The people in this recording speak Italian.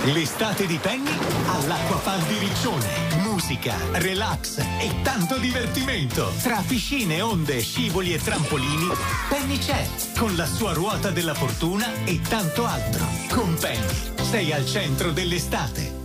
L'estate di Penny all'Acquafan di Riccione. Musica, relax e tanto divertimento. Tra piscine, onde, scivoli e trampolini, Penny c'è, con la sua ruota della fortuna e tanto altro. Con Penny sei al centro dell'estate.